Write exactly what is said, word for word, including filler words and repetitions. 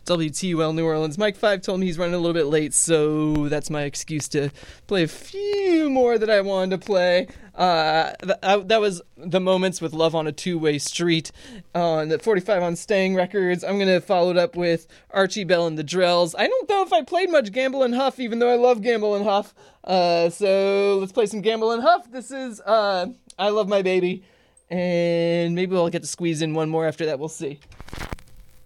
W T U L New Orleans. Mike five told me he's running a little bit late, so that's my excuse to play a few more that I wanted to play. Uh, th- I, that was The Moments with Love on a Two-Way Street on the forty-five on Staying Records. I'm going to follow it up with Archie Bell and the Drells. I don't know if I played much Gamble and Huff, even though I love Gamble and Huff. Uh, so let's play some Gamble and Huff. This is uh, I Love My Baby. And maybe we'll get to squeeze in one more after that. We'll see.